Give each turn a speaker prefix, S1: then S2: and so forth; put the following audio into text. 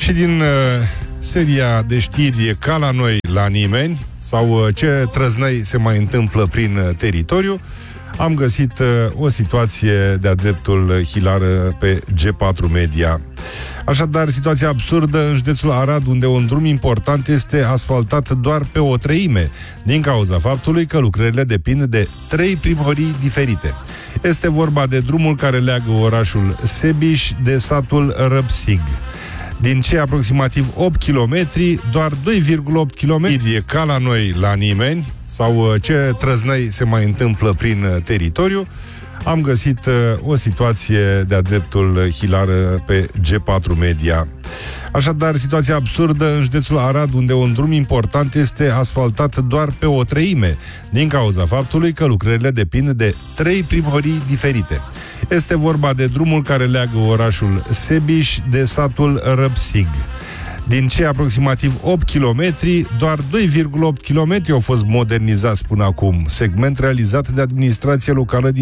S1: Și din seria de știri ca la noi, la nimeni, sau ce trăznăi se mai întâmplă prin teritoriu, am găsit o situație de-a dreptul hilară pe G4 Media. Așadar, situația absurdă în județul Arad, unde un drum important este asfaltat doar pe o treime, din cauza faptului că lucrările depind de 3 primării diferite. Este vorba de drumul care leagă orașul Sebiș de satul Răpsig. Din cei aproximativ 8 km, doar 2,8 km e ca la noi, la nimeni, sau ce trăznăi se mai întâmplă prin teritoriu, am găsit o situație de-a dreptul hilară pe G4 Media. Așadar, situația absurdă în județul Arad, unde un drum important este asfaltat doar pe o treime, din cauza faptului că lucrările depind de 3 primării diferite. Este vorba de drumul care leagă orașul Sebiș de satul Răpsig. Din cei aproximativ 8 km, doar 2,8 km au fost modernizați până acum, segment realizat de administrația locală din